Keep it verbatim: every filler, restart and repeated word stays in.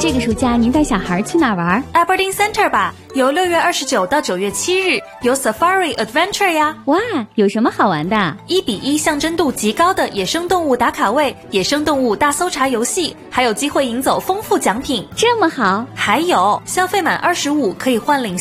这个暑假您带小孩去哪玩 ？Aberdeen Center 吧，由六月二十九到九月七日，有 Safari Adventure 呀。 哇，有什么好玩的？ 一比一象征度极高的野生动物打卡位、野生动物大搜查游戏，还有机会赢走丰富奖品。 这么好？ 还有消费满二十五可以换领